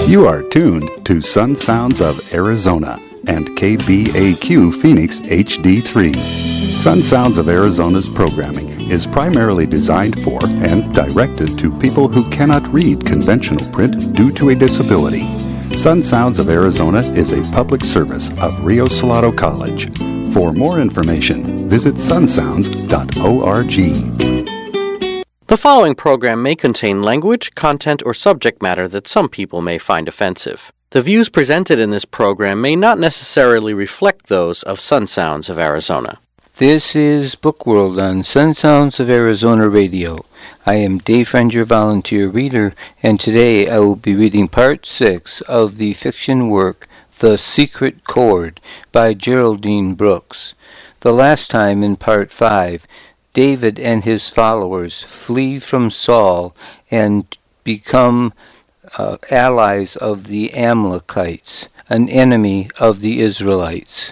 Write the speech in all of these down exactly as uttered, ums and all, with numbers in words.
You are tuned to Sun Sounds of Arizona and K B A Q Phoenix H D three. Sun Sounds of Arizona's programming is primarily designed for and directed to people who cannot read conventional print due to a disability. Sun Sounds of Arizona is a public service of Rio Salado College. For more information, visit sun sounds dot org. The following program may contain language, content, or subject matter that some people may find offensive. The views presented in this program may not necessarily reflect those of Sun Sounds of Arizona. This is Book World on Sun Sounds of Arizona Radio. I am Dave Friend, your volunteer reader, and today I will be reading part six of the fiction work The Secret Chord by Geraldine Brooks. The last time in part five, David and his followers flee from Saul and become uh, allies of the Amalekites, an enemy of the Israelites.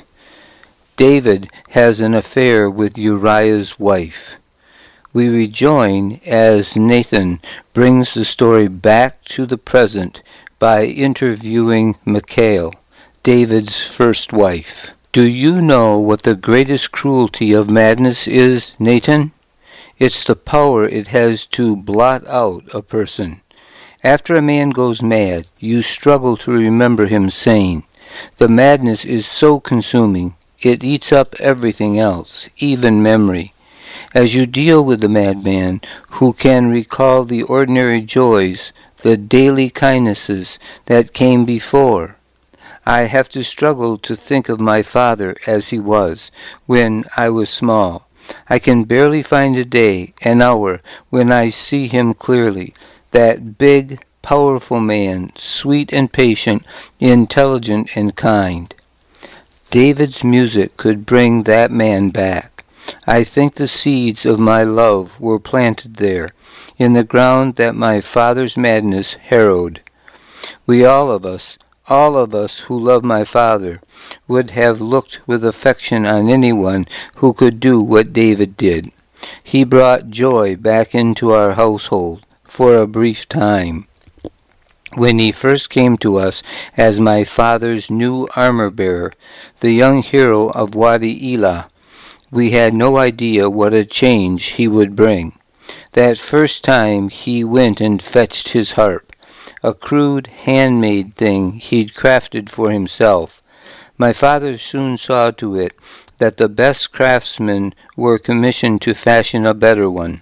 David has an affair with Uriah's wife. We rejoin as Nathan brings the story back to the present by interviewing Michal, David's first wife. Do you know what the greatest cruelty of madness is, Nathan? It's the power it has to blot out a person. After a man goes mad, you struggle to remember him sane. The madness is so consuming, it eats up everything else, even memory. As you deal with the madman, who can recall the ordinary joys, the daily kindnesses that came before, I have to struggle to think of my father as he was when I was small. I can barely find a day, an hour, when I see him clearly. That big, powerful man, sweet and patient, intelligent and kind. David's music could bring that man back. I think the seeds of my love were planted there, in the ground that my father's madness harrowed. We all of us, All of us who love my father would have looked with affection on anyone who could do what David did. He brought joy back into our household for a brief time. When he first came to us as my father's new armor-bearer, the young hero of Wadi Elah, we had no idea what a change he would bring. That first time he went and fetched his harp, a crude, handmade thing he'd crafted for himself. My father soon saw to it that the best craftsmen were commissioned to fashion a better one.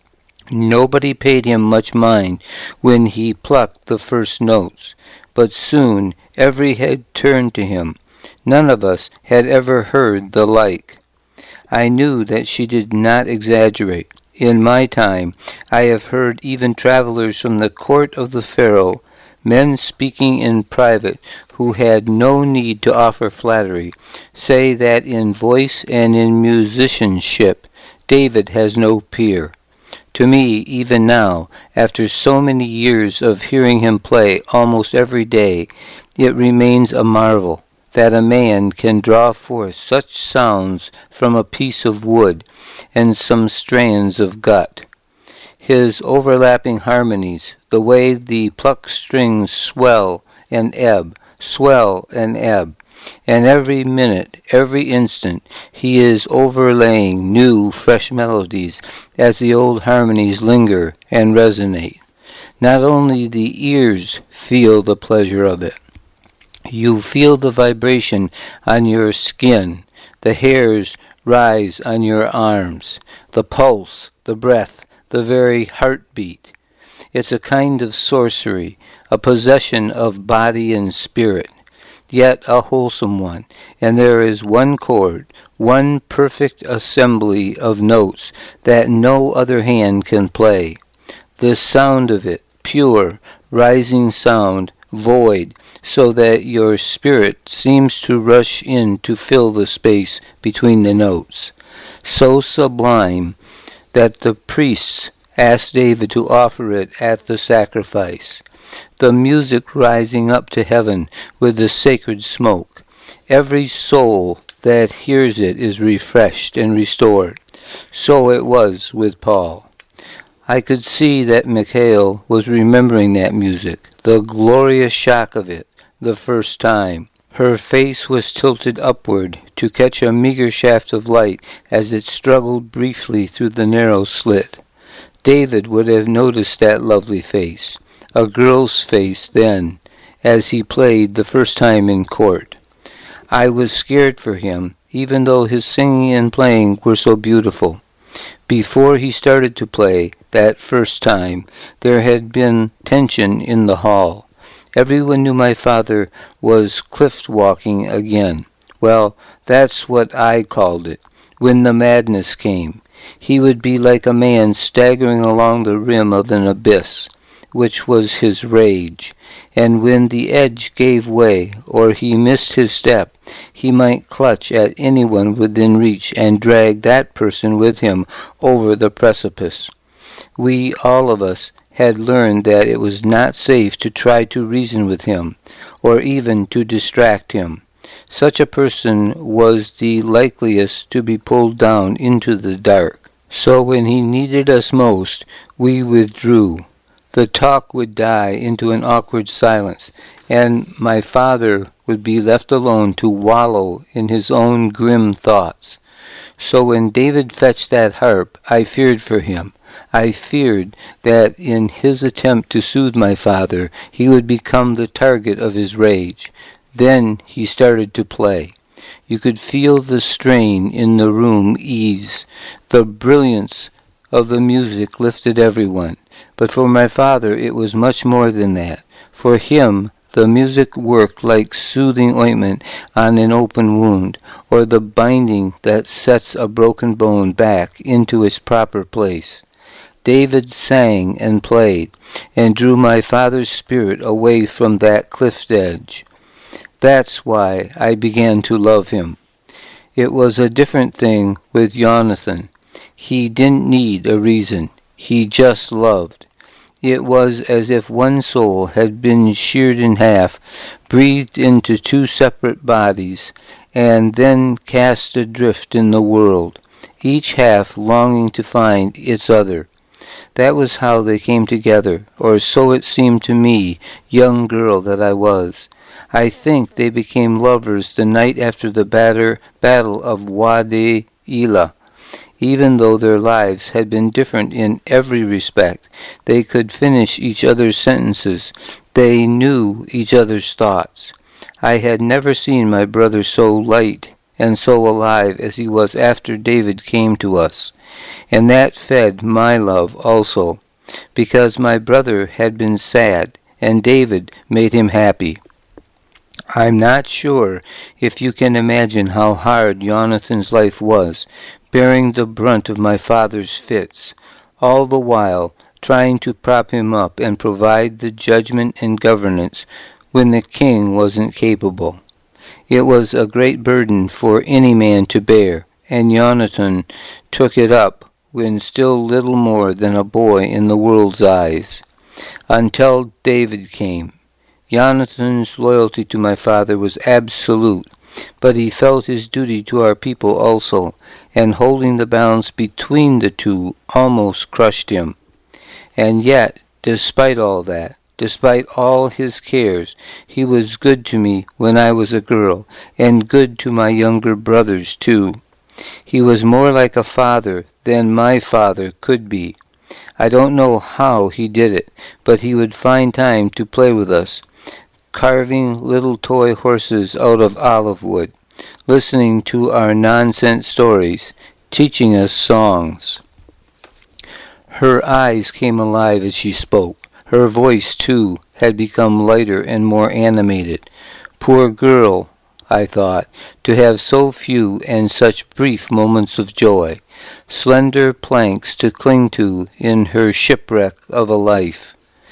Nobody paid him much mind when he plucked the first notes, but soon every head turned to him. None of us had ever heard the like. I knew that she did not exaggerate. In my time, I have heard even travelers from the court of the Pharaoh, men speaking in private who had no need to offer flattery, say that in voice and in musicianship, David has no peer. To me, even now, after so many years of hearing him play almost every day, it remains a marvel that a man can draw forth such sounds from a piece of wood and some strands of gut. His overlapping harmonies, the way the plucked strings swell and ebb, swell and ebb, and every minute, every instant, he is overlaying new, fresh melodies as the old harmonies linger and resonate. Not only the ears feel the pleasure of it, you feel the vibration on your skin, the hairs rise on your arms, the pulse, the breath, the very heartbeat. It's a kind of sorcery, a possession of body and spirit, yet a wholesome one, and there is one chord, one perfect assembly of notes that no other hand can play. The sound of it, pure, rising sound, void, so that your spirit seems to rush in to fill the space between the notes. So sublime that the priests asked David to offer it at the sacrifice. The music rising up to heaven with the sacred smoke. Every soul that hears it is refreshed and restored. So it was with Paul. I could see that Mikhail was remembering that music, the glorious shock of it, the first time. Her face was tilted upward to catch a meager shaft of light as it struggled briefly through the narrow slit. David would have noticed that lovely face, a girl's face then, as he played the first time in court. I was scared for him, even though his singing and playing were so beautiful. Before he started to play, that first time, there had been tension in the hall. Everyone knew my father was cliff-walking again. Well, that's what I called it. When the madness came, he would be like a man staggering along the rim of an abyss, which was his rage. And when the edge gave way, or he missed his step, he might clutch at anyone within reach and drag that person with him over the precipice. We, all of us, had learned that it was not safe to try to reason with him, or even to distract him. Such a person was the likeliest to be pulled down into the dark. So when he needed us most, we withdrew. The talk would die into an awkward silence, and my father would be left alone to wallow in his own grim thoughts. So when David fetched that harp, I feared for him. I feared that in his attempt to soothe my father, he would become the target of his rage. Then he started to play. You could feel the strain in the room ease. The brilliance of the music lifted everyone. But for my father it was much more than that. For him, the music worked like soothing ointment on an open wound, or the binding that sets a broken bone back into its proper place. David sang and played, and drew my father's spirit away from that cliff's edge. That's why I began to love him. It was a different thing with Jonathan. He didn't need a reason. He just loved. It was as if one soul had been sheared in half, breathed into two separate bodies, and then cast adrift in the world, each half longing to find its other. That was how they came together, or so it seemed to me, young girl that I was. I think they became lovers the night after the batter, battle of Wadi Ela. Even though their lives had been different in every respect, they could finish each other's sentences. They knew each other's thoughts. I had never seen my brother so light and so alive as he was after David came to us. And that fed my love also, because my brother had been sad, and David made him happy. I'm not sure if you can imagine how hard Jonathan's life was, bearing the brunt of my father's fits, all the while trying to prop him up and provide the judgment and governance when the king wasn't capable. It was a great burden for any man to bear, and Jonathan took it up when still little more than a boy in the world's eyes. Until David came. Jonathan's loyalty to my father was absolute, but he felt his duty to our people also, and holding the balance between the two almost crushed him. And yet, despite all that, despite all his cares, he was good to me when I was a girl, and good to my younger brothers too. He was more like a father than my father could be. I don't know how he did it, but he would find time to play with us, carving little toy horses out of olive wood, listening to our nonsense stories, teaching us songs. Her eyes came alive as she spoke. Her voice, too, had become lighter and more animated. Poor girl, I thought, to have so few and such brief moments of joy, slender planks to cling to in her shipwreck of a life.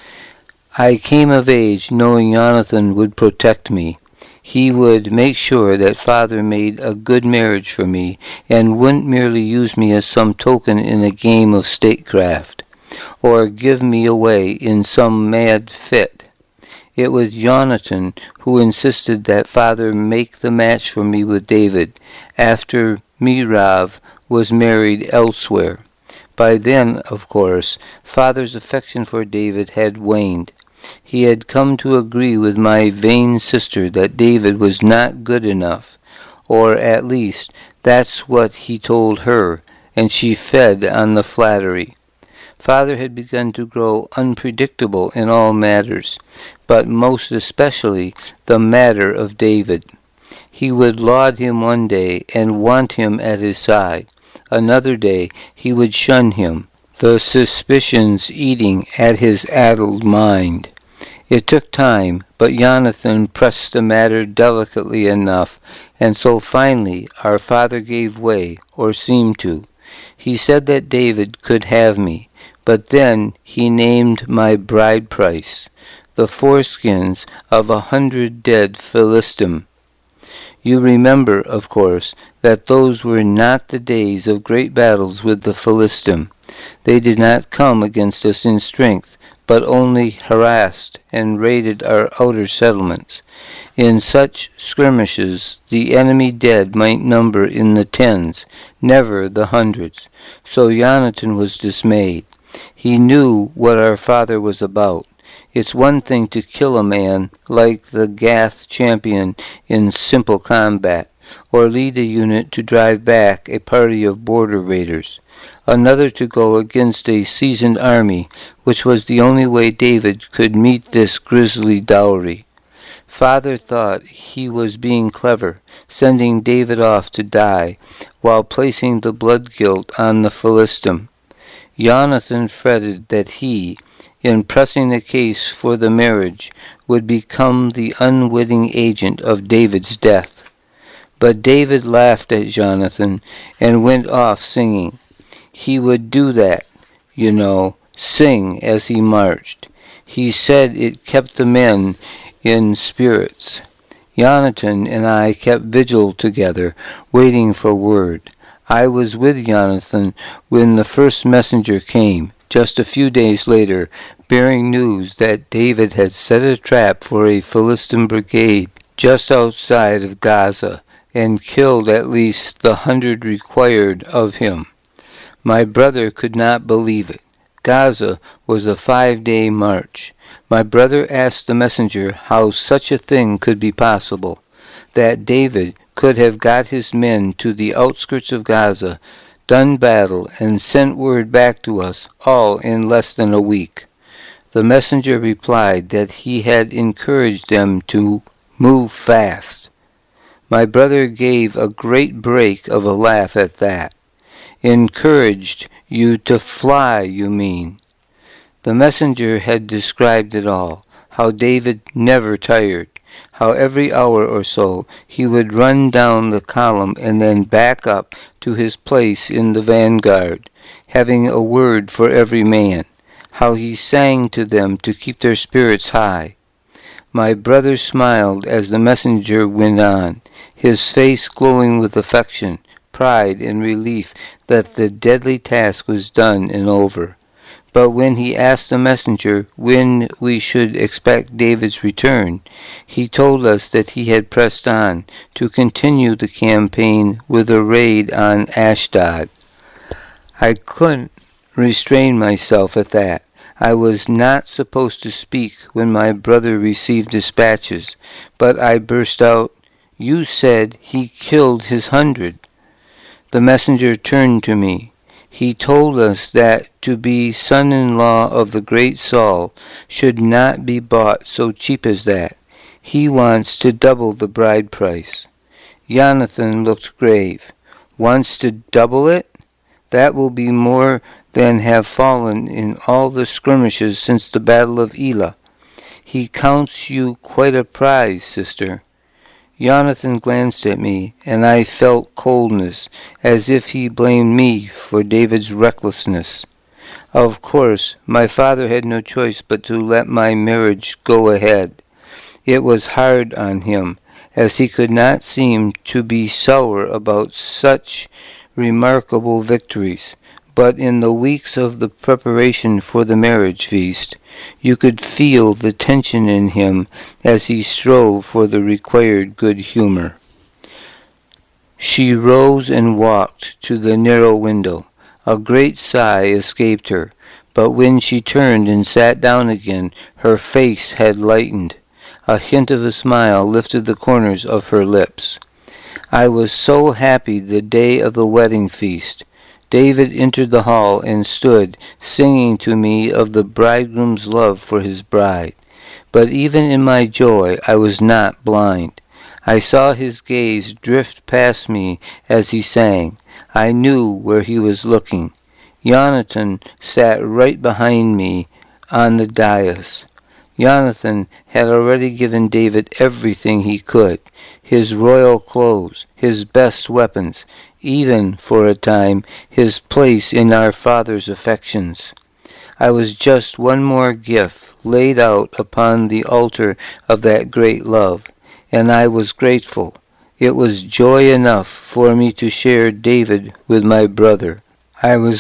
I came of age knowing Jonathan would protect me. He would make sure that father made a good marriage for me, and wouldn't merely use me as some token in a game of statecraft, or give me away in some mad fit. It was Jonathan who insisted that father make the match for me with David, after Merav was married elsewhere. By then, of course, Father's affection for David had waned. He had come to agree with my vain sister that David was not good enough, or at least that's what he told her, and she fed on the flattery. Father had begun to grow unpredictable in all matters, but most especially the matter of David. He would laud him one day and want him at his side. Another day he would shun him, the suspicions eating at his addled mind. It took time, but Jonathan pressed the matter delicately enough, and so finally our father gave way, or seemed to. He said that David could have me, but then he named my bride price, the foreskins of a hundred dead Philistim. You remember, of course, that those were not the days of great battles with the Philistim. They did not come against us in strength, but only harassed and raided our outer settlements. In such skirmishes the enemy dead might number in the tens, never the hundreds. So Jonathan was dismayed. He knew what our father was about. It's one thing to kill a man like the Gath champion in simple combat, or lead a unit to drive back a party of border raiders. Another to go against a seasoned army, which was the only way David could meet this grisly dowry. Father thought he was being clever, sending David off to die, while placing the blood guilt on the Philistim. Jonathan fretted that he, in pressing the case for the marriage, would become the unwitting agent of David's death. But David laughed at Jonathan and went off singing. He would do that, you know, sing as he marched. He said it kept the men in spirits. Jonathan and I kept vigil together, waiting for word. I was with Jonathan when the first messenger came, just a few days later, bearing news that David had set a trap for a Philistine brigade just outside of Gaza, and killed at least the hundred required of him. My brother could not believe it. Gaza was a five-day march. My brother asked the messenger how such a thing could be possible, that David could have got his men to the outskirts of Gaza, done battle, and sent word back to us, all in less than a week. The messenger replied that he had encouraged them to move fast. My brother gave a great break of a laugh at that. Encouraged you to fly, you mean? The messenger had described it all, how David never tired, how every hour or so he would run down the column and then back up to his place in the vanguard, having a word for every man, how he sang to them to keep their spirits high. My brother smiled as the messenger went on, his face glowing with affection, pride, and relief that the deadly task was done and over. But when he asked the messenger when we should expect David's return, he told us that he had pressed on to continue the campaign with a raid on Ashdod. I couldn't restrain myself at that. I was not supposed to speak when my brother received dispatches, but I burst out, "You said he killed his hundred." The messenger turned to me. He told us that to be son-in-law of the great Saul should not be bought so cheap as that. He wants to double the bride price. Jonathan looked grave. Wants to double it? That will be more than have fallen in all the skirmishes since the battle of Elah. He counts you quite a prize, sister. Jonathan glanced at me, and I felt coldness, as if he blamed me for David's recklessness. Of course, my father had no choice but to let my marriage go ahead. It was hard on him, as he could not seem to be sour about such remarkable victories. But in the weeks of the preparation for the marriage feast, you could feel the tension in him as he strove for the required good humor. She rose and walked to the narrow window. A great sigh escaped her, but when she turned and sat down again, her face had lightened. A hint of a smile lifted the corners of her lips. I was so happy the day of the wedding feast. David entered the hall and stood, singing to me of the bridegroom's love for his bride. But even in my joy I was not blind. I saw his gaze drift past me as he sang. I knew where he was looking. Jonathan sat right behind me on the dais. Jonathan had already given David everything he could, his royal clothes, his best weapons, even, for a time, his place in our father's affections. I was just one more gift laid out upon the altar of that great love, and I was grateful. It was joy enough for me to share David with my brother. I was